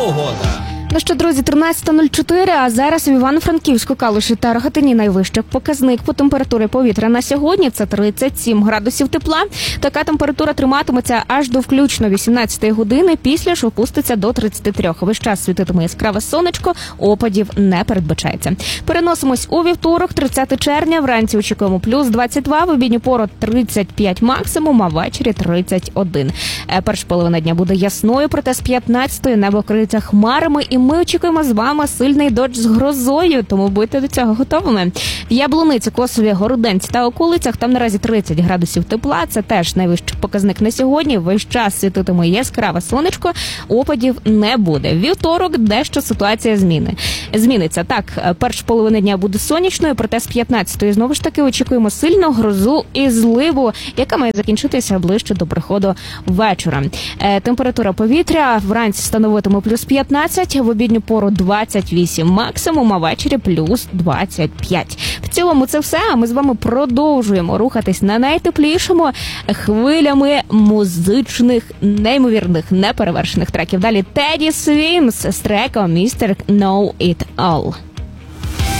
погода. Ну що, друзі, 13:04, а зараз в Івано-Франківську, Калуші та Рогатині найвищий показник по температурі повітря на сьогодні – це 37 градусів тепла. Така температура триматиметься аж до включно 18-ї години, після ж опуститься до 33. Весь час світитиме яскраве сонечко, опадів не передбачається. Переносимось у вівторок, 30 червня, вранці очікуємо плюс 22, в обідню пору 35 максимум, а ввечері 31. Перша половина дня буде ясною, проте з 15-ї небо вкриється хмарами, і ми очікуємо з вами сильний дощ з грозою, тому будьте до цього готовими. В Яблуниці, Косові, Городенці та околицях там наразі 30 градусів тепла, це теж найвищий показник на сьогодні. Весь час світитиме яскраве сонечко, опадів не буде. Вівторок дещо ситуація зміниться. Так, перша половина дня буде сонячною, проте з 15-ї знову ж таки очікуємо сильну грозу і зливу, яка має закінчитися ближче до приходу вечора. Температура повітря вранці становитиме плюс 15, в обідню пору 28 максимум, а ввечері плюс 25. В цілому це все, а ми з вами продовжуємо рухатись на найтеплішому хвилями музичних, неймовірних, неперевершених треків. Далі Теді Свімс з треком «Mr. Know It All».